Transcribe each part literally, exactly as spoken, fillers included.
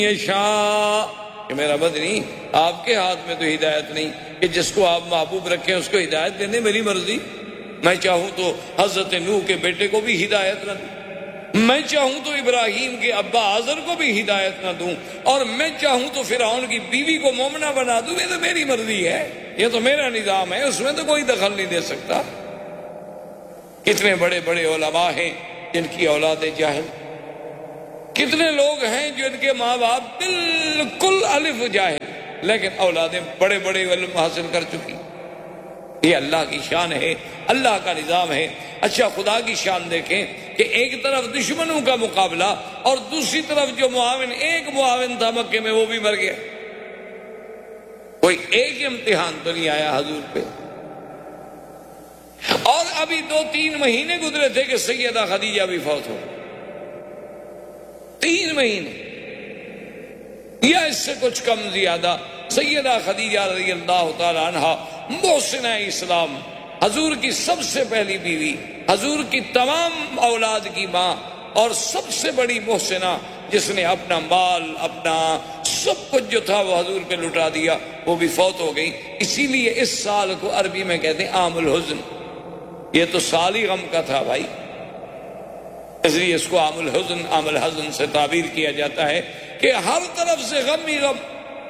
یشاء کہ میرا مدنی آپ کے ہاتھ میں تو ہدایت نہیں کہ جس کو آپ محبوب رکھیں اس کو ہدایت دینے میری مرضی. میں چاہوں تو حضرت نوح کے بیٹے کو بھی ہدایت نہ دوں، میں چاہوں تو ابراہیم کے ابا آزر کو بھی ہدایت نہ دوں، اور میں چاہوں تو فرعون کی بیوی کو مومنہ بنا دوں. یہ تو میری مرضی ہے، یہ تو میرا نظام ہے، اس میں تو کوئی دخل نہیں دے سکتا. کتنے بڑے بڑے علماء ہیں جن کی اولاد جاہل، کتنے لوگ ہیں جو ان کے ماں باپ بالکل الف جاہل لیکن اولادیں بڑے بڑے علم حاصل کر چکی. یہ اللہ کی شان ہے، اللہ کا نظام ہے. اچھا خدا کی شان دیکھیں کہ ایک طرف دشمنوں کا مقابلہ اور دوسری طرف جو معاون، ایک معاون تھا مکے میں وہ بھی مر گیا. کوئی ایک امتحان تو نہیں آیا حضور پہ. اور ابھی دو تین مہینے گزرے تھے کہ سیدہ خدیجہ بھی فوت ہو. تین مہینے یا اس سے کچھ کم زیادہ. سیدہ خدیجہ رضی اللہ تعالی عنہا محسنہ اسلام، حضور کی سب سے پہلی بیوی، حضور کی تمام اولاد کی ماں، اور سب سے بڑی محسنہ جس نے اپنا مال، اپنا سب کچھ جو تھا وہ حضور پہ لٹا دیا، وہ بھی فوت ہو گئی. اسی لیے اس سال کو عربی میں کہتے ہیں عام الحزن. یہ تو سال ہی غم کا تھا بھائی، اس لیے اس کو عام الحزن، عام الحزن سے تعبیر کیا جاتا ہے کہ ہر طرف سے غم ہی غم.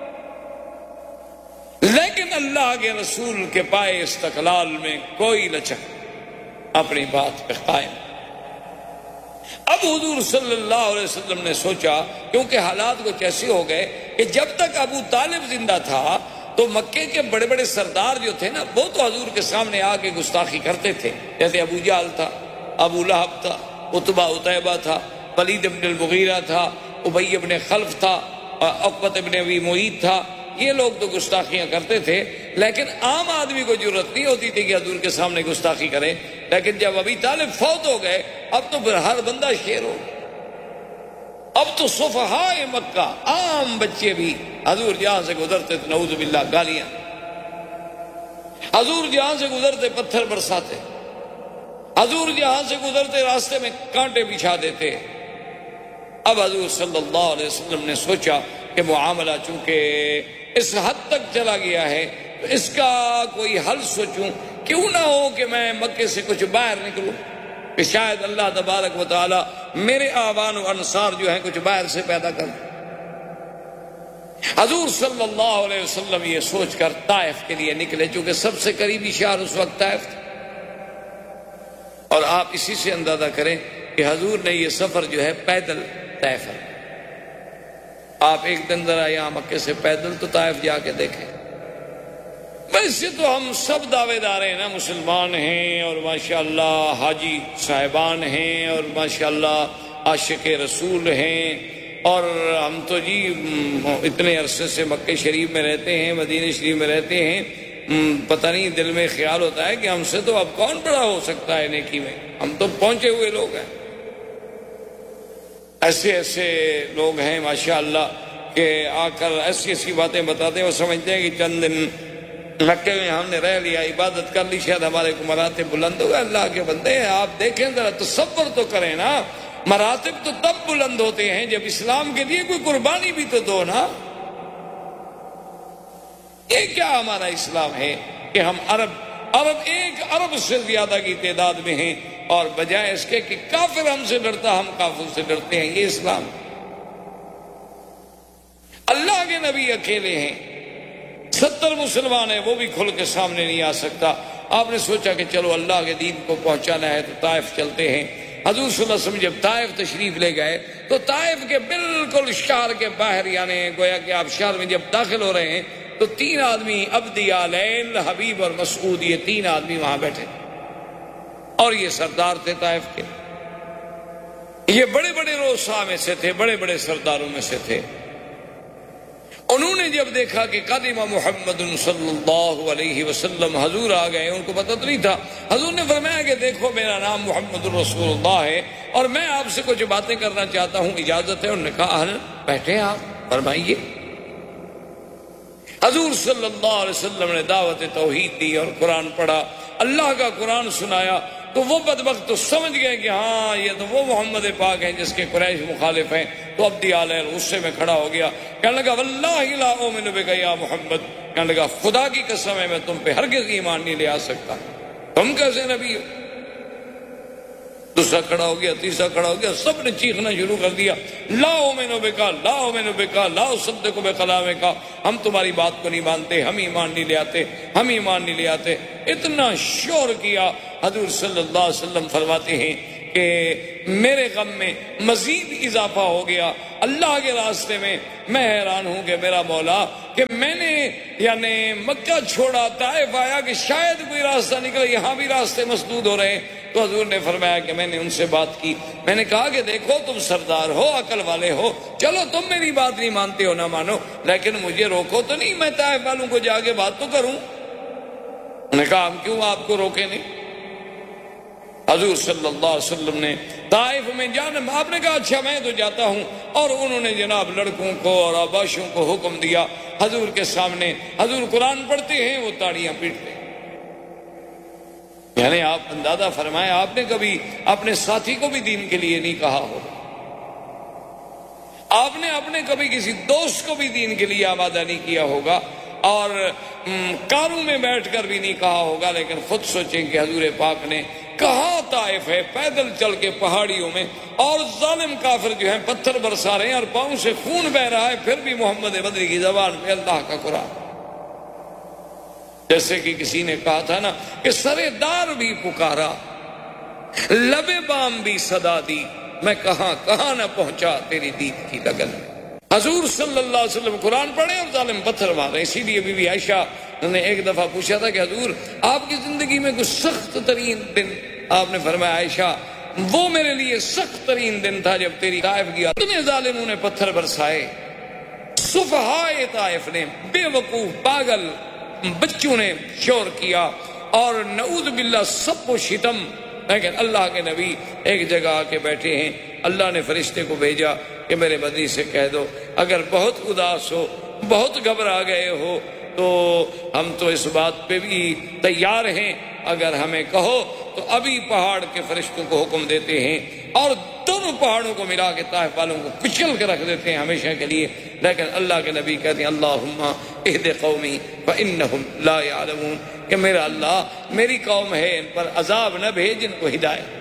لیکن اللہ کے رسول کے پائے استقلال میں کوئی لچک، اپنی بات پہ قائم. اب حضور صلی اللہ علیہ وسلم نے سوچا، کیونکہ حالات کچھ ایسے ہو گئے کہ جب تک ابو طالب زندہ تھا تو مکے کے بڑے بڑے سردار جو تھے نا، وہ تو حضور کے سامنے آ کے گستاخی کرتے تھے. جیسے ابو جہل تھا، ابو لہب تھا، عتبہ عتیبہ تھا، ولید بن المغیرہ تھا، ابی بن خلف تھا، عقبۃ بن ابی معیط تھا. یہ لوگ تو گستاخیاں کرتے تھے، لیکن عام آدمی کو ضرورت نہیں ہوتی تھی کہ حضور کے سامنے گستاخی کرے. لیکن جب ابی طالب فوت ہو گئے اب تو پھر ہر بندہ شیر ہو. اب تو صفحائے مکہ، عام بچے بھی حضور جہاں سے گزرتے تھے نعوذ باللہ گالیاں، حضور جہاں سے گزرتے پتھر برساتے، حضور جہاں سے گزرتے راستے میں کانٹے بچھا دیتے. اب حضور صلی اللہ علیہ وسلم نے سوچا کہ معاملہ چونکہ اس حد تک چلا گیا ہے تو اس کا کوئی حل سوچوں. کیوں نہ ہو کہ میں مکے سے کچھ باہر نکلوں، کہ شاید اللہ تبارک و تعالی میرے آبان و انصار جو ہیں کچھ باہر سے پیدا کر. حضور صلی اللہ علیہ وسلم یہ سوچ کر طائف کے لیے نکلے، چونکہ سب سے قریبی شہر اس وقت طائف تھا. اور آپ اسی سے اندازہ کریں کہ حضور نے یہ سفر جو ہے پیدل طے کر. آپ ایک دن ذرا یہاں مکے سے پیدل تو طائف جا کے دیکھیں. ویسے تو ہم سب دعوے دار ہیں نا، مسلمان ہیں اور ماشاءاللہ حاجی صاحبان ہیں اور ماشاءاللہ عاشق رسول ہیں، اور ہم تو جی اتنے عرصے سے مکہ شریف میں رہتے ہیں، مدینہ شریف میں رہتے ہیں. پتہ نہیں دل میں خیال ہوتا ہے کہ ہم سے تو اب کون بڑا ہو سکتا ہے نیکی میں، ہم تو پہنچے ہوئے لوگ ہیں. ایسے ایسے لوگ ہیں ماشاءاللہ کہ آ کر ایسی ایسی باتیں بتاتے ہیں، وہ سمجھتے ہیں کہ چند دن مکے میں ہم نے رہ لیا، عبادت کر لی، شاید ہمارے کو مراتب بلند ہو گئے. اللہ کے بندے ہیں، آپ دیکھیں ذرا تصور تو کریں نا. مراتب تو تب بلند ہوتے ہیں جب اسلام کے لیے کوئی قربانی بھی تو دو نا. یہ کیا ہمارا اسلام ہے کہ ہم عرب عرب ایک ارب سے زیادہ کی تعداد میں ہیں، اور بجائے اس کے کہ کافر ہم سے ڈرتا ہم کافر سے ڈرتے ہیں. یہ اسلام. اللہ کے نبی اکیلے ہیں، ستر مسلمان ہیں، وہ بھی کھل کے سامنے نہیں آ سکتا. آپ نے سوچا کہ چلو اللہ کے دین کو پہنچانا ہے تو طائف چلتے ہیں. حضور صلی اللہ علیہ وسلم جب طائف تشریف لے گئے تو طائف کے بالکل شہر کے باہر، یعنی گویا کہ آپ شہر میں جب داخل ہو رہے ہیں تو تین آدمی، عبدیہ، لیل، حبیب اور مسعود، یہ تین آدمی وہاں بیٹھے، اور یہ سردار تھے طائف کے. یہ بڑے بڑے روسا میں سے تھے، بڑے بڑے سرداروں میں سے تھے. انہوں نے جب دیکھا کہ قادم محمد صلی اللہ علیہ وسلم، حضور آ گئے، ان کو پتہ تو نہیں تھا. حضور نے فرمایا کہ دیکھو میرا نام محمد رسول اللہ ہے اور میں آپ سے کچھ باتیں کرنا چاہتا ہوں، اجازت ہے؟ انہوں نے کہا اہلا، بیٹھے آپ، فرمائیے. حضور صلی اللہ علیہ وسلم نے دعوت توحید دی اور قرآن پڑھا، اللہ کا قرآن سنایا. تو وہ بدبخت تو سمجھ گئے کہ ہاں یہ تو وہ محمد پاک ہیں جس کے قریش مخالف ہیں. تو عبد علیہ غصے میں کھڑا ہو گیا, کہنے لگا واللہ لا اؤمن بک یا محمد, کہنے لگا خدا کی قسم ہے میں تم پہ ہرگز ایمان نہیں لے آ سکتا, تم کیسے نبی ہو. دوسرا کھڑا ہو گیا, تیسرا کھڑا ہو گیا, سب نے چیخنا شروع کر دیا لا اؤمن بک لا اؤمن بک لا اصدق بکلامک, ہم تمہاری بات کو نہیں مانتے, ہم ایمان نہیں لے آتے, ہم ایمان نہیں لے آتے. اتنا شور کیا. حضور صلی اللہ علیہ وسلم فرماتے ہیں کہ میرے غم میں مزید اضافہ ہو گیا اللہ کے راستے میں. میں حیران ہوں کہ میرا مولا کہ میں نے یعنی مکہ چھوڑا, طائف آیا کہ شاید کوئی راستہ نکلے, یہاں بھی راستے مسدود ہو رہے ہیں. تو حضور نے فرمایا کہ میں نے ان سے بات کی, میں نے کہا کہ دیکھو تم سردار ہو, عقل والے ہو, چلو تم میری بات نہیں مانتے ہو نہ مانو, لیکن مجھے روکو تو نہیں, میں طائف والوں کو جا کے بات تو کروں. انہوں نے کہا ہم کیوں آپ کو روکے نہیں. حضور صلی اللہ علیہ وسلم نے طائف میں جانا, آپ نے کہا اچھا میں تو جاتا ہوں, اور انہوں نے جناب لڑکوں کو اور آباشوں کو حکم دیا حضور کے سامنے. حضور قرآن پڑھتے ہیں, وہ تاڑیاں پیٹتے ہیں. یعنی آپ اندازہ فرمائیں آپ نے کبھی اپنے ساتھی کو بھی دین کے لیے نہیں کہا ہو, آپ نے اپنے کبھی کسی دوست کو بھی دین کے لیے آمادہ نہیں کیا ہوگا, اور کاروں میں بیٹھ کر بھی نہیں کہا ہوگا, لیکن خود سوچیں کہ حضور پاک نے کہاں طائف ہے پیدل چل کے پہاڑیوں میں, اور ظالم کافر جو ہیں پتھر برسا رہے ہیں اور پاؤں سے خون بہ رہا ہے, پھر بھی محمد بدری کی زبان پہ اللہ کا قرآن. جیسے کہ کسی نے کہا تھا نا کہ سرے دار بھی پکارا, لبے بام بھی صدا دی, میں کہاں کہاں نہ پہنچا تیری دید کی لگن میں. حضور صلی اللہ علیہ وسلم قرآن پڑھے اور ظالم پتھر مارے. اسی لیے بی بی عائشہ نے ایک دفعہ پوچھا تھا کہ حضور آپ کی زندگی میں کوئی سخت ترین دن, آپ نے فرمایا عائشہ وہ میرے لیے سخت ترین دن تھا جب تیری طائف گیا, اتنے ظالموں نے پتھر برسائے, سفہائے طائف نے, بے وقوف پاگل بچوں نے شور کیا, اور نعوذ باللہ سب و شتم. لیکن اللہ کے نبی ایک جگہ آ کے بیٹھے ہیں, اللہ نے فرشتے کو بھیجا کہ میرے بدی سے کہہ دو اگر بہت اداس ہو, بہت گھبرا گئے ہو, تو ہم تو اس بات پہ بھی تیار ہیں, اگر ہمیں کہو تو ابھی پہاڑ کے فرشتوں کو حکم دیتے ہیں اور دونوں پہاڑوں کو ملا کے طائف والوں کو کچل کے رکھ دیتے ہیں ہمیشہ کے لیے. لیکن اللہ کے نبی کہتے ہیں اللہم اہد قومی فانہم لا یعلمون, کہ میرا اللہ میری قوم ہے ان پر عذاب نہ بھیج, ان کو ہدایت.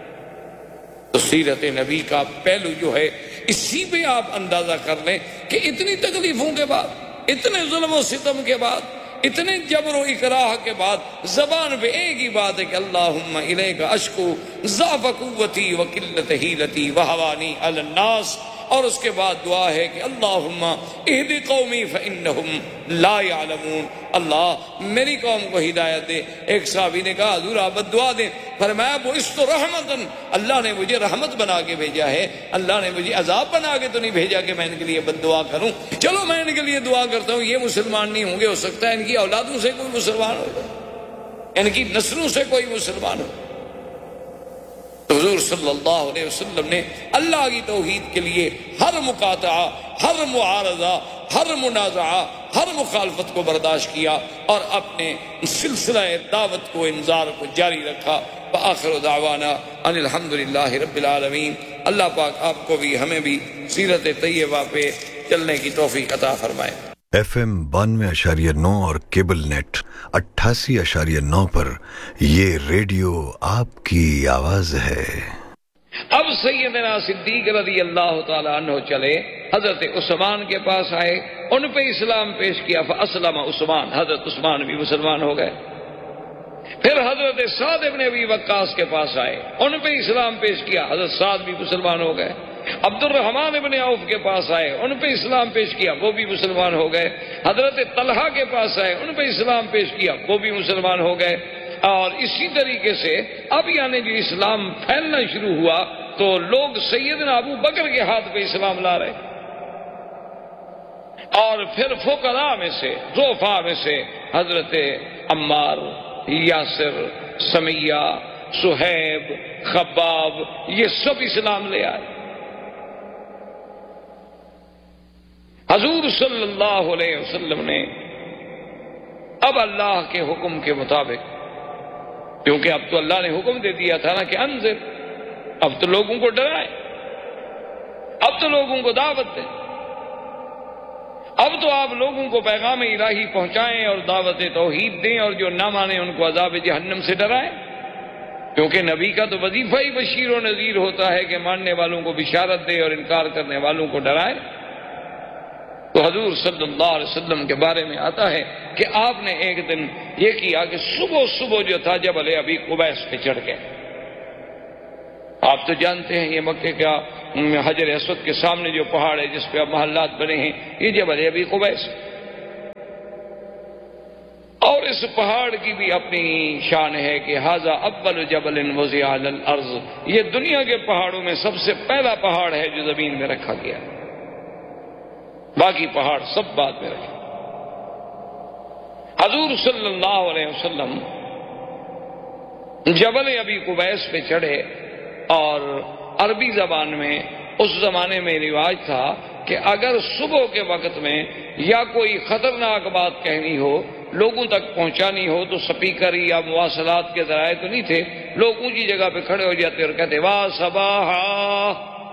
تو سیرت نبی کا پہلو جو ہے اسی پہ آپ اندازہ کر لیں کہ اتنی تکلیفوں کے بعد, اتنے ظلم و ستم کے بعد, اتنے جبر و اکراہ کے بعد زبان پہ ایک ہی بات ہے کہ اللہم الیک اشکو ضعف قوتی و قلت حیلتی و حوانی علی الناس, اور اس کے بعد دعا ہے کہ اللہم اہد قومی فانہم لا یعلمون, اللہ میری قوم کو ہدایت دے. ایک صحابی نے کہا حضور آپ دعا دیں, فرمایا وہ اس تو رحمتن, اللہ نے مجھے رحمت بنا کے بھیجا ہے, اللہ نے مجھے عذاب بنا کے تو نہیں بھیجا کہ میں ان کے لیے بد دعا کروں. چلو میں ان کے لیے دعا کرتا ہوں, یہ مسلمان نہیں ہوں گے, ہو سکتا ہے ان کی اولادوں سے کوئی مسلمان ہو, ان کی نسلوں سے کوئی مسلمان ہو. حضور صلی اللہ علیہ وسلم نے اللہ کی توحید کے لیے ہر مقاطعہ, ہر معارضہ, ہر منازعہ, ہر مخالفت کو برداشت کیا, اور اپنے سلسلہ دعوت کو, انذار کو جاری رکھا. وآخر دعوانا ان الحمد للہ رب العالمین. اللہ پاک آپ کو بھی ہمیں بھی سیرت طیبہ پہ چلنے کی توفیق عطا فرمائے. ایف ایم بانوے اشاریہ نو اور کیبل نیٹ اٹھاسی اشاریہ نو پر یہ ریڈیو آپ کی آواز ہے. اب سیدنا صدیق رضی اللہ تعالیٰ عنہ چلے, حضرت عثمان کے پاس آئے, ان پہ اسلام پیش کیا. فاسلم عثمان, حضرت عثمان بھی مسلمان ہو گئے. پھر حضرت سعد بن ابی وقاص کے پاس آئے, ان پہ اسلام پیش کیا, حضرت سعد بھی مسلمان ہو گئے. عبد الرحمن ابن عوف کے پاس آئے, ان پہ اسلام پیش کیا, وہ بھی مسلمان ہو گئے. حضرت طلحہ کے پاس آئے, ان پہ اسلام پیش کیا, وہ بھی مسلمان ہو گئے. اور اسی طریقے سے اب یعنی جو اسلام پھیلنا شروع ہوا تو لوگ سیدنا ابو بکر کے ہاتھ پہ اسلام لا رہے, اور پھر فقراء میں سے, ضعفاء میں سے حضرت عمار, یاسر, سمیہ, صہیب, خباب, یہ سب اسلام لے آئے. حضور صلی اللہ علیہ وسلم نے اب اللہ کے حکم کے مطابق کیونکہ اب تو اللہ نے حکم دے دیا تھا نا کہ انذر، اب تو لوگوں کو ڈرائے، اب تو لوگوں کو دعوت دیں، اب تو آپ لوگوں کو پیغام الہی پہنچائیں اور دعوت توحید دیں، اور جو نہ مانے ان کو عذاب جہنم سے ڈرائیں، کیونکہ نبی کا تو وظیفہ ہی بشیر و نذیر ہوتا ہے کہ ماننے والوں کو بشارت دے اور انکار کرنے والوں کو ڈرائے۔ تو حضور صلی اللہ علیہ وسلم کے بارے میں آتا ہے کہ آپ نے ایک دن یہ کیا کہ صبح صبح جو تھا جبل ابی قبیس پہ چڑھ گئے۔ آپ تو جانتے ہیں یہ مکے کا حجر اسود کے سامنے جو پہاڑ ہے جس پہ اب محلات بنے ہیں، یہ جبل ابی قبیس، اور اس پہاڑ کی بھی اپنی شان ہے کہ ھذا اول جبل وضع علی الارض، یہ دنیا کے پہاڑوں میں سب سے پہلا پہاڑ ہے جو زمین میں رکھا گیا ہے، باقی پہاڑ سب بعد میں رکھے۔ حضور صلی اللہ علیہ وسلم جبل ابی قبیس پہ چڑھے، اور عربی زبان میں اس زمانے میں رواج تھا کہ اگر صبح کے وقت میں یا کوئی خطرناک بات کہنی ہو، لوگوں تک پہنچانی ہو، تو سپیکر یا مواصلات کے ذرائع تو نہیں تھے، لوگ اونچی جگہ پہ کھڑے ہو جاتے اور کہتے واہ صباحا۔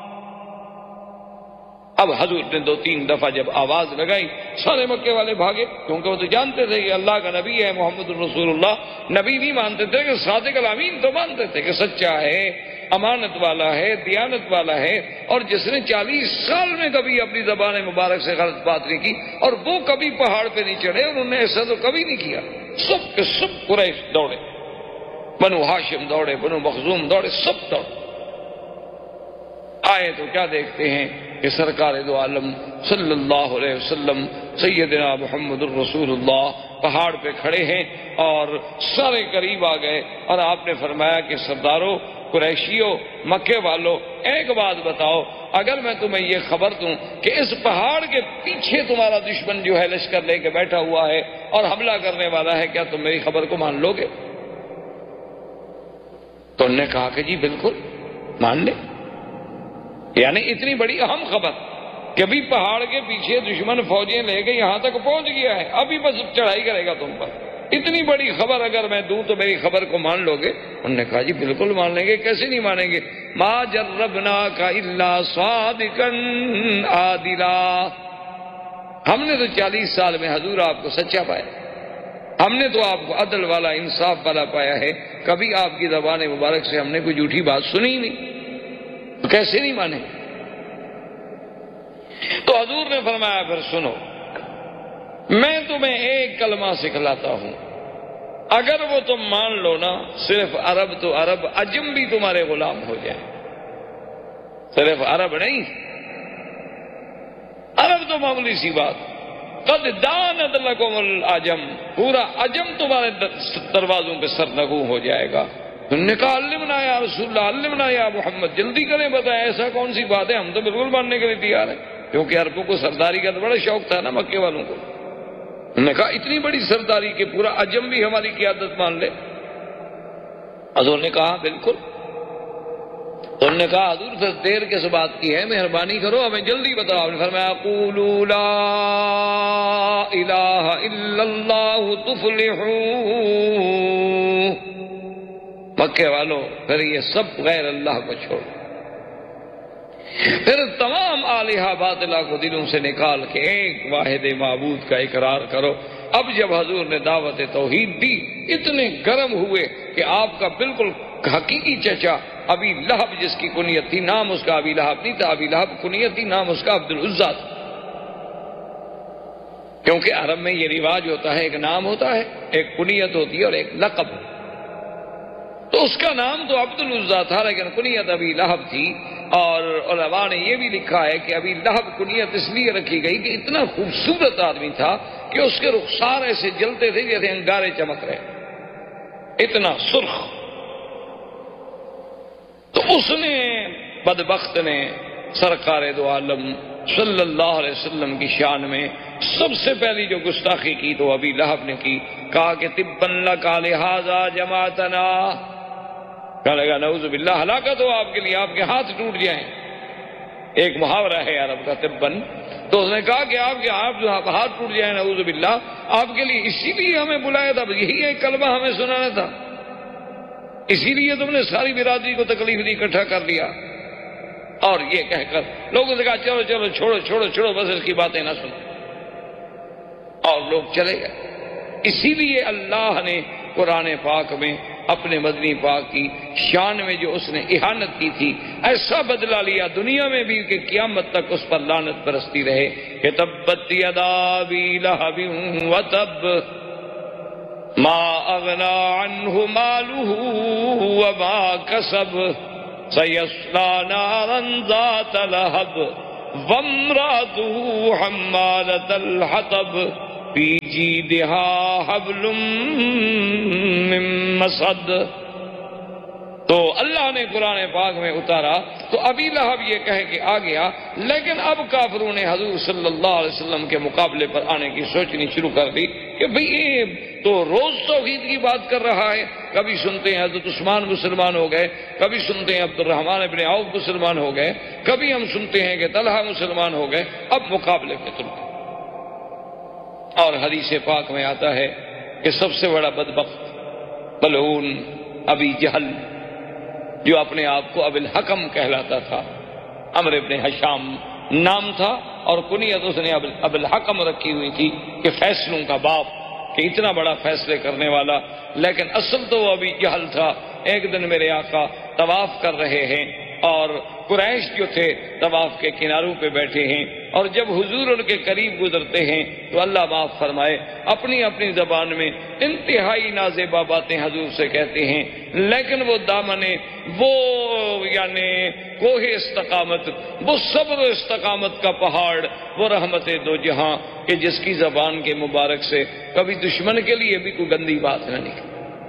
اب حضور نے دو تین دفعہ جب آواز لگائی، سارے مکے والے بھاگے، کیونکہ وہ تو جانتے تھے کہ اللہ کا نبی ہے محمد الرسول اللہ۔ نبی نہیں مانتے تھے کہ صادق الامین تو مانتے تھے کہ سچا ہے، امانت والا ہے، دیانت والا ہے، اور جس نے چالیس سال میں کبھی اپنی زبان مبارک سے غلط بات نہیں کی، اور وہ کبھی پہاڑ پہ نہیں چڑھے، اور انہوں نے ایسا تو کبھی نہیں کیا۔ سب کے سب قریش دوڑے، بنو ہاشم دوڑے، بنو مخزوم دوڑے، سب دوڑے۔ آئے تو کیا دیکھتے ہیں کہ سرکار دو عالم صلی اللہ علیہ وسلم سیدنا محمد الرسول اللہ پہاڑ پہ کھڑے ہیں، اور سارے قریب آ گئے، اور آپ نے فرمایا کہ سرداروں، قریشیوں، مکے والوں، ایک بات بتاؤ، اگر میں تمہیں یہ خبر دوں کہ اس پہاڑ کے پیچھے تمہارا دشمن جو ہے لشکر لے کے بیٹھا ہوا ہے اور حملہ کرنے والا ہے، کیا تم میری خبر کو مان لو گے؟ تو انہوں نے کہا کہ جی بالکل مان لیں۔ یعنی اتنی بڑی اہم خبر کہ ابھی پہاڑ کے پیچھے دشمن فوجیں لے کے یہاں تک پہنچ گیا ہے، ابھی بس چڑھائی کرے گا تم پر، اتنی بڑی خبر اگر میں دوں تو میری خبر کو مان لو گے؟ انہوں نے کہا جی بالکل مان لیں گے، کیسے نہیں مانیں گے؟ ما جربناک الا صادقا عادلا، ہم نے تو چالیس سال میں حضور آپ کو سچا پایا، ہم نے تو آپ کو عدل والا، انصاف والا پایا ہے، کبھی آپ کی زبان مبارک سے ہم نے کوئی جھوٹی بات سنی ہی نہیں، تو کیسے نہیں مانے؟ تو حضور نے فرمایا پھر سنو، میں تمہیں ایک کلمہ سکھلاتا ہوں، اگر وہ تم مان لو نا، صرف عرب تو عرب، عجم بھی تمہارے غلام ہو جائیں، صرف عرب نہیں، عرب تو معمولی سی بات، قد دانت لکم العجم، پورا عجم تمہارے دروازوں پہ سرنگوں ہو جائے گا۔ انہوں نے کہا علمنا یا رسول اللہ، علمنا یا محمد، جلدی کریں بتائیں ایسا کون سی بات ہے، ہم تو بالکل ماننے کے لیے تیار ہیں، کیونکہ عربوں کو سرداری کا تو بڑا شوق تھا نا مکے والوں کو۔ انہوں نے کہا اتنی بڑی سرداری کہ پورا عجم بھی ہماری قیادت مان لے؟ حضور نے کہا بالکل۔ انہوں نے کہا حضور پھر دیر کس بات کی ہے، مہربانی کرو ہمیں جلدی بتاؤ۔ نے فرمایا قولوا لا الہ الا اللہ تفلحوا، مکے والوں پھر یہ سب غیر اللہ کو چھوڑ، پھر تمام آلہہ باطلہ کو دلوں سے نکال کے ایک واحد معبود کا اقرار کرو۔ اب جب حضور نے دعوت توحید دی، اتنے گرم ہوئے کہ آپ کا بالکل حقیقی چچا ابی لہب، جس کی کنیت تھی، نام اس کا ابی لہب نہیں تھا، ابی لہب کنیت تھی، نام اس کا عبد العزیٰ تھا، کیونکہ عرب میں یہ رواج ہوتا ہے، ایک نام ہوتا ہے، ایک کنیت ہوتی ہے اور ایک لقب، تو اس کا نام تو عبد العزیٰ تھا لیکن کنیت ابی لہب تھی۔ اور علماء نے یہ بھی لکھا ہے کہ ابی لہب کنیت اس لیے رکھی گئی کہ اتنا خوبصورت آدمی تھا کہ اس کے رخسار ایسے جلتے تھے جیسے انگارے چمک رہے، اتنا سرخ۔ تو اس نے بدبخت نے سرکار دو عالم صلی اللہ علیہ وسلم کی شان میں سب سے پہلی جو گستاخی کی تو ابی لہب نے کی، کہا کہ تبا لک لہذا جماعتنا، کہنے لگا نعوذ باللہ، ہلاکت ہو آپ کے لیے، آپ کے ہاتھ ٹوٹ جائیں۔ ایک محاورہ ہے عرب کا تبن، تو اس نے کہا کہ آپ کے ہاتھ ٹوٹ جائیں، نعوذ باللہ، آپ کے لیے اسی لیے ہمیں بلایا تھا، یہی ایک کلمہ ہمیں سنانا تھا۔ اسی لیے تم نے ساری برادری کو تکلیف دی، اکٹھا کر لیا، اور یہ کہہ کر لوگوں سے کہا چلو چلو چھوڑو چھوڑو چھوڑو بس اس کی باتیں نہ سنو، اور لوگ چلے گئے۔ اسی لیے اللہ نے قرآن پاک میں اپنے مدنی پاک کی شان میں جو اس نے اہانت کی تھی ایسا بدلہ لیا دنیا میں بھی کہ قیامت تک اس پر لعنت برستی رہے کہ تبت یدا ابی لہب وتب ما اغنى عنه ماله وما كسب سيصلى نارا ذات لهب وامرأته حمالة الحطب في جيدها حبل من مسد۔ تو اللہ نے قرآن پاک میں اتارا تو ابی لہب یہ کہہ کے آ گیا، لیکن اب کافروں نے حضور صلی اللہ علیہ وسلم کے مقابلے پر آنے کی سوچنی شروع کر دی کہ بھئی یہ تو روز توحید کی بات کر رہا ہے، کبھی سنتے ہیں حضرت عثمان مسلمان ہو گئے، کبھی سنتے ہیں عبد الرحمن ابن عوف مسلمان ہو گئے، کبھی ہم سنتے ہیں کہ طلحہ مسلمان ہو گئے، اب مقابلے پہ تم۔ اور حدیث پاک میں آتا ہے کہ سب سے بڑا بدبخت ملعون ابی جہل، جو اپنے آپ کو ابو الحکم کہلاتا تھا، عمرو ابن حشام نام تھا، اور کنیت اس نے ابو الحکم رکھی ہوئی تھی کہ فیصلوں کا باپ، کہ اتنا بڑا فیصلے کرنے والا، لیکن اصل تو وہ ابی جہل تھا۔ ایک دن میرے آقا طواف کر رہے ہیں اور قریش جو تھے طواف کے کناروں پہ بیٹھے ہیں، اور جب حضور ان کے قریب گزرتے ہیں تو اللہ معاف فرمائے اپنی اپنی زبان میں انتہائی نازیبا باتیں حضور سے کہتے ہیں، لیکن وہ دامنے، وہ یعنی کوہ استقامت، وہ صبر و استقامت کا پہاڑ، وہ رحمت دو جہاں کہ جس کی زبان کے مبارک سے کبھی دشمن کے لیے بھی کوئی گندی بات نہ نکلی۔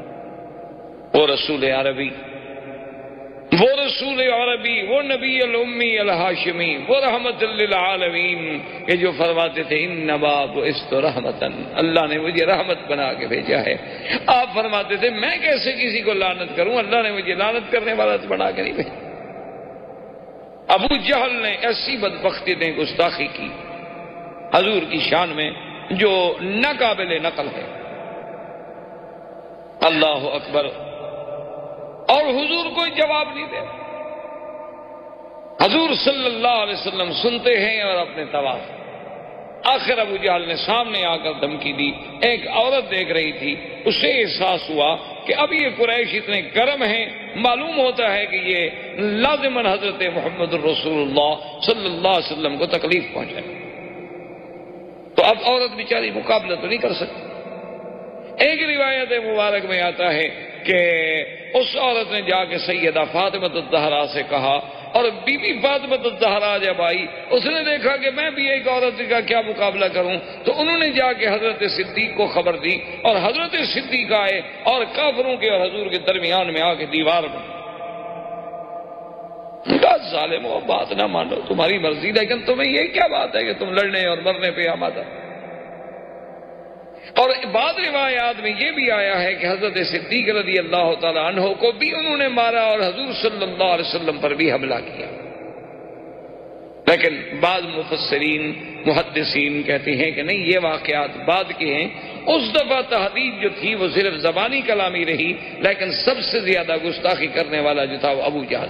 وہ رسول عربی، وہ رسول عربی، وہ نبی الامی الہاشمی، وہ رحمت للعالمین کہ جو فرماتے تھے انما بعثت رحمتا، اللہ نے مجھے رحمت بنا کے بھیجا ہے۔ آپ فرماتے تھے میں کیسے کسی کو لعنت کروں، اللہ نے مجھے لعنت کرنے والا بنا کے نہیں بھیجا۔ ابو جہل نے ایسی بدبختی نے گستاخی کی حضور کی شان میں جو ناقابل نقل ہے۔ اللہ اکبر۔ اور حضور کوئی جواب نہیں دے، حضور صلی اللہ علیہ وسلم سنتے ہیں اور اپنے طواف۔ آخر ابو جہل نے سامنے آ کر دھمکی دی، ایک عورت دیکھ رہی تھی، اسے احساس ہوا کہ اب یہ قریش اتنے گرم ہیں، معلوم ہوتا ہے کہ یہ لازماً حضرت محمد الرسول اللہ صلی اللہ علیہ وسلم کو تکلیف پہنچائے، تو اب عورت بیچاری مقابلہ تو نہیں کر سکتی۔ ایک روایت مبارک میں آتا ہے کہ اس عورت نے جا کے سیدہ فاطمہ الزہرا سے کہا، اور بی بی فاطمہ الزہرا جب آئی اس نے دیکھا کہ میں بھی ایک عورت کا کیا مقابلہ کروں، تو انہوں نے جا کے حضرت صدیق کو خبر دی، اور حضرت صدیق آئے اور کافروں کے اور حضور کے درمیان میں آ کے دیوار بن۔ ظالمو بات نہ مانو، تمہاری مرضی، لیکن تمہیں یہ کیا بات ہے کہ تم لڑنے اور مرنے پہ آمادہ۔ اور بعض روایات میں یہ بھی آیا ہے کہ حضرت صدیق رضی اللہ تعالی عنہ کو بھی انہوں نے مارا اور حضور صلی اللہ علیہ وسلم پر بھی حملہ کیا، لیکن بعض مفسرین محدثین کہتے ہیں کہ نہیں، یہ واقعات بعد کے ہیں۔ اس دفعہ تحدید جو تھی وہ صرف زبانی کلامی رہی، لیکن سب سے زیادہ گستاخی کرنے والا جو تھا وہ ابو جہل۔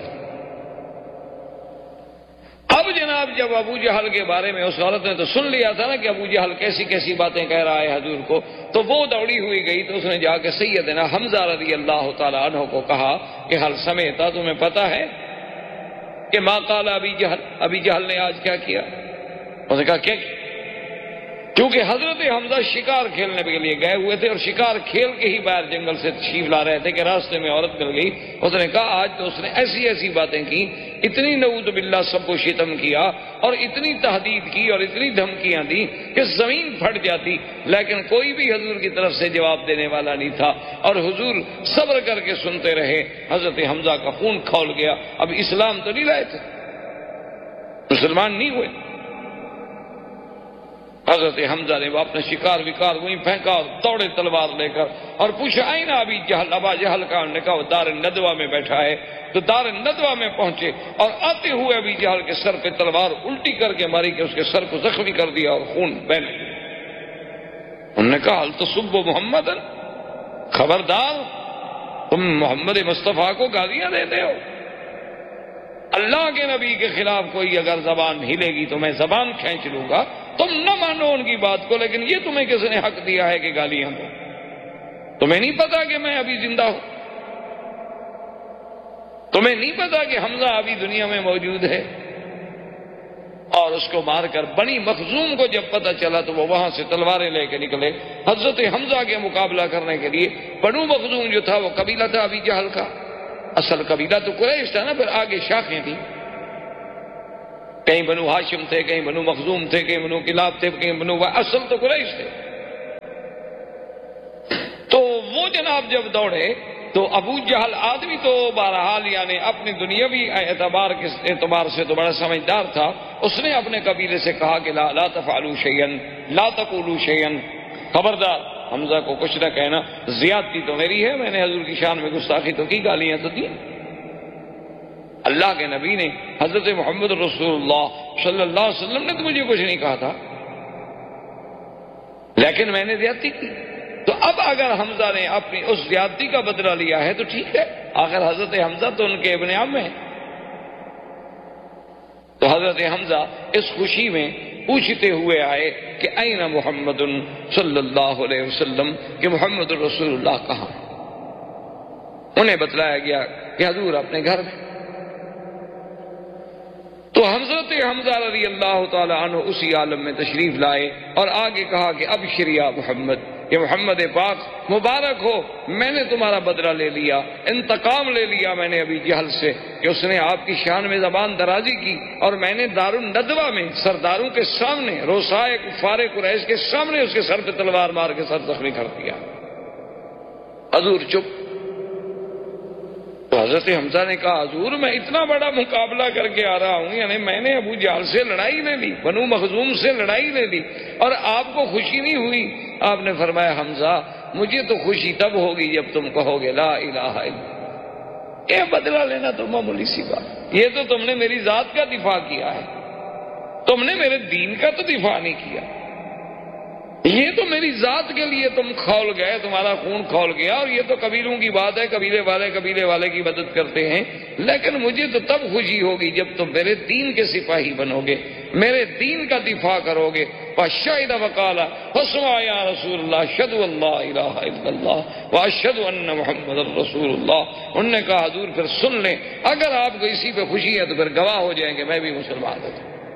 اب جناب جب ابو جہل کے بارے میں اس عورت نے تو سن لیا تھا نا کہ ابو جہل کیسی کیسی باتیں کہہ رہا ہے حضور کو، تو وہ دوڑی ہوئی گئی، تو اس نے جا کے سیدنا حمزہ رضی اللہ تعالی عنہ کو کہا کہ حل سمیتا، تمہیں پتا ہے کہ ما قال ابی جہل، ابی جہل نے آج کیا کیا؟ اس نے کہا کیا کیا؟ کیونکہ حضرت حمزہ شکار کھیلنے کے لیے گئے ہوئے تھے اور شکار کھیل کے ہی باہر جنگل سے تشریف لا رہے تھے کہ راستے میں عورت مل گئی۔ اس نے کہا آج تو اس نے ایسی ایسی باتیں کی، اتنی نعوذ باللہ سب کو شتم کیا اور اتنی تحدید کی اور اتنی دھمکیاں دی کہ زمین پھٹ جاتی، لیکن کوئی بھی حضور کی طرف سے جواب دینے والا نہیں تھا، اور حضور صبر کر کے سنتے رہے۔ حضرت حمزہ کا خون کھول گیا، اب اسلام تو نہیں لائے تھے، مسلمان نہیں ہوئے۔ حضرت حمزہ نے وہ اپنا شکار وکار وہیں پھینکا اور دوڑے تلوار لے کر اور پوچھا آئین ابی جہل، ابا جہل کا؟ انہوں نے کہا وہ دار الندوہ میں بیٹھا ہے۔ تو دار الندوہ میں پہنچے اور آتے ہوئے ابی جہل کے سر پہ تلوار الٹی کر کے ماری کہ اس کے سر کو زخمی کر دیا اور خون بہنے لگا۔ انہوں نے کہا ہل تسب محمد، خبردار تم محمد مصطفیٰ کو گالیاں دیتے ہو؟ اللہ کے نبی کے خلاف کوئی اگر زبان ہلے گی تو میں زبان کھینچ لوں گا. تم نہ مانو ان کی بات کو، لیکن یہ تمہیں کس نے حق دیا ہے کہ گالیاں دو؟ تمہیں نہیں پتا کہ میں ابھی زندہ ہوں؟ تمہیں نہیں پتا کہ حمزہ ابھی دنیا میں موجود ہے؟ اور اس کو مار کر بنی مخزوم کو جب پتہ چلا تو وہ وہاں سے تلواریں لے کے نکلے حضرت حمزہ کے مقابلہ کرنے کے لیے. بنو مخزوم جو تھا وہ قبیلہ تھا ابی جہل کا. اصل قبیلہ تو قریش تھا نا، پھر آگے شاخیں تھیں. کہیں بنو ہاشم تھے، کہیں بنو مخزوم تھے، کہیں بنو کلاب تھے، کہیں بنو، اصل تو قریش تھے. تو وہ جناب جب دوڑے تو ابو جہل آدمی تو بہرحال یعنی اپنی دنیاوی اعتبار کے اعتبار سے تو بڑا سمجھدار تھا. اس نے اپنے قبیلے سے کہا کہ لا لا تفعلوا شیئا لا تقولوا شیئا، خبردار حمزہ کو کچھ نہ کہنا. زیادتی تو میری ہے، میں نے حضور کی شان میں گستاخی تو کی، گالیاں تو دی. اللہ کے نبی نے حضرت محمد رسول اللہ صلی اللہ علیہ وسلم نے تو مجھے کچھ نہیں کہا تھا، لیکن میں نے زیادتی کی. تو اب اگر حمزہ نے اپنی اس زیادتی کا بدلہ لیا ہے تو ٹھیک ہے، آخر حضرت حمزہ تو ان کے ابن عم ہیں. تو حضرت حمزہ اس خوشی میں پوچھتے ہوئے آئے کہ این محمد صلی اللہ علیہ وسلم، کہ محمد رسول اللہ کہاں؟ انہیں بتلایا گیا کہ حضور اپنے گھر میں. تو حضرت حمزہ رضی اللہ تعالی عنہ اسی عالم میں تشریف لائے اور آگے کہا کہ ابشر یا محمد، کہ محمد پاک مبارک ہو، میں نے تمہارا بدلہ لے لیا، انتقام لے لیا میں نے ابھی جہل سے کہ اس نے آپ کی شان میں زبان درازی کی، اور میں نے دار الندوہ میں سرداروں کے سامنے، روسائے کفار قریش کے سامنے اس کے سر پہ تلوار مار کے سر زخمی کر دیا. حضور چپ. تو حضرت حمزہ نے کہا حضور میں اتنا بڑا مقابلہ کر کے آ رہا ہوں، یعنی میں نے ابو جہل سے لڑائی لے لی، بنو مخزوم سے لڑائی لے لی، اور آپ کو خوشی نہیں ہوئی. آپ نے فرمایا حمزہ مجھے تو خوشی تب ہوگی جب تم کہو گے لا الہ الا اللہ. یہ بدلہ لینا تو معمولی سی بات، یہ تو تم نے میری ذات کا دفاع کیا ہے، تم نے میرے دین کا تو دفاع نہیں کیا. یہ تو میری ذات کے لیے تم کھول گئے، تمہارا خون کھول گیا، اور یہ تو قبیلوں کی بات ہے، قبیلے والے قبیلے والے کی مدد کرتے ہیں. لیکن مجھے تو تب خوشی ہوگی جب تم میرے دین کے سپاہی بنو گے، میرے دین کا دفاع کرو گے. فشہد وقال فاسمع یا رسول اللہ اشہد ان لا الہ الا اللہ واشہد ان محمد رسول اللہ. انہوں نے کہا حضور پھر سن لیں، اگر آپ کو اسی پہ خوشی ہے تو پھر گواہ ہو جائیں کہ میں بھی مسلمان ہوں.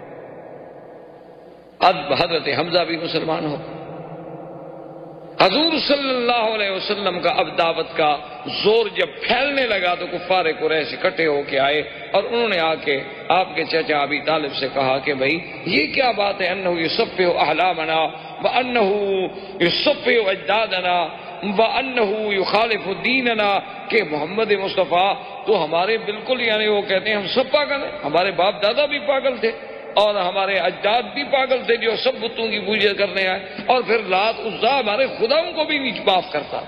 اب حضرت حمزہ بھی مسلمان ہو. حضور صلی اللہ علیہ وسلم کا اب دعوت کا زور جب پھیلنے لگا تو کفار قریش اکٹھے ہو کے آئے، اور انہوں نے آ کے آپ کے چچا ابی طالب سے کہا کہ بھائی یہ کیا بات ہے، انہ یصفح احلامنا وانہ یصفح اجدادنا وانہ یخالف دیننا، کہ محمد مصطفیٰ تو ہمارے بالکل یعنی وہ کہتے ہیں ہم سب پاگل ہیں، ہمارے باپ دادا بھی پاگل تھے اور ہمارے اجداد بھی پاگل تھے جو سب بتوں کی پوجا کرنے آئے، اور پھر لات عزا ہمارے خداؤں کو بھی نہیں معاف کرتا،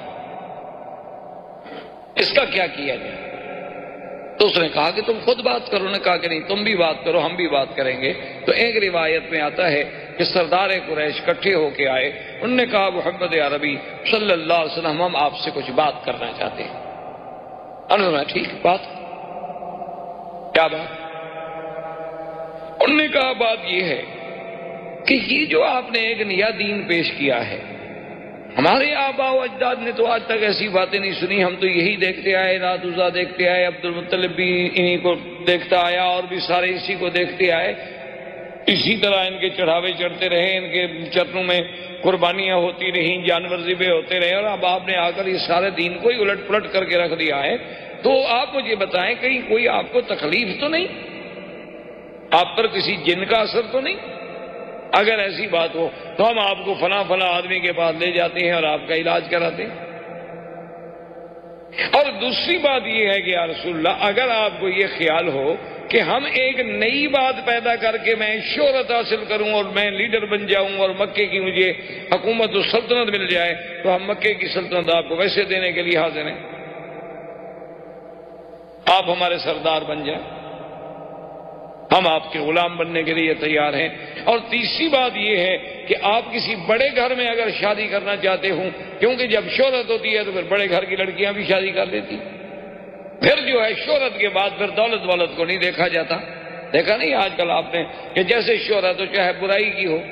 اس کا کیا کیا جائے؟ تو اس نے کہا کہ تم خود بات کرو. نے کہا کہ نہیں تم بھی بات کرو، ہم بھی بات کریں گے. تو ایک روایت میں آتا ہے کہ سردار قریش اکٹھے ہو کے آئے، انہوں نے کہا محمد عربی صلی اللہ علیہ وسلم ہم آپ سے کچھ بات کرنا چاہتے ہیں. انہوں نے ٹھیک بات، کیا بات؟ انہوں نے کہا بات یہ ہے کہ یہ جو آپ نے ایک نیا دین پیش کیا ہے، ہمارے آباء و اجداد نے تو آج تک ایسی باتیں نہیں سنی. ہم تو یہی دیکھتے آئے، لات عزا دیکھتے آئے، عبد المطلب بھی انہی کو دیکھتا آیا، اور بھی سارے اسی کو دیکھتے آئے. اسی طرح ان کے چڑھاوے چڑھتے رہے، ان کے چرنوں میں قربانیاں ہوتی رہیں، جانور ذبح ہوتے رہے، اور اب آپ نے آ کر یہ سارے دین کو ہی الٹ پلٹ کر کے رکھ دیا ہے. تو آپ مجھے بتائیں کہیں کوئی آپ کو تکلیف تو نہیں، آپ پر کسی جن کا اثر تو نہیں؟ اگر ایسی بات ہو تو ہم آپ کو فلاں فلاں آدمی کے پاس لے جاتے ہیں اور آپ کا علاج کراتے ہیں. اور دوسری بات یہ ہے کہ یا رسول اللہ اگر آپ کو یہ خیال ہو کہ ہم ایک نئی بات پیدا کر کے میں شہرت حاصل کروں اور میں لیڈر بن جاؤں اور مکے کی مجھے حکومت و سلطنت مل جائے، تو ہم مکے کی سلطنت آپ کو ویسے دینے کے لیے حاضر ہیں، آپ ہمارے سردار بن جائیں. ہم آپ کے غلام بننے کے لیے تیار ہیں۔ اور تیسری بات یہ ہے کہ آپ کسی بڑے گھر میں اگر شادی کرنا چاہتے ہوں، کیونکہ جب شہرت ہوتی ہے تو پھر بڑے گھر کی لڑکیاں بھی شادی کر لیتی، پھر جو ہے شہرت کے بعد پھر دولت والت کو نہیں دیکھا جاتا۔ دیکھا نہیں آج کل آپ نے کہ جیسے شہرت ہو چاہے برائی کی ہو،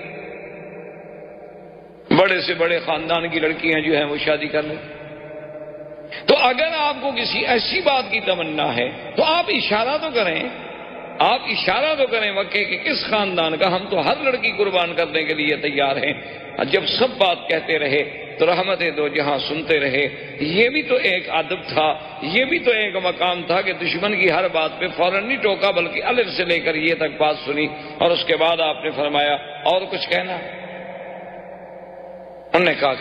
بڑے سے بڑے خاندان کی لڑکیاں جو ہیں وہ شادی کر لیں۔ تو اگر آپ کو کسی ایسی بات کی تمنا ہے تو آپ اشارہ تو کریں، آپ اشارہ تو کریں وقع کہ کس خاندان کا، ہم تو ہر لڑکی قربان کرنے کے لیے تیار ہیں۔ جب سب بات کہتے رہے تو رحمت دو جہاں سنتے رہے۔ یہ بھی تو ایک ادب تھا، یہ بھی تو ایک مقام تھا کہ دشمن کی ہر بات پہ فوراً نہیں ٹوکا، بلکہ الف سے لے کر یہ تک بات سنی، اور اس کے بعد آپ نے فرمایا اور کچھ کہنا؟ انہوں نے کہا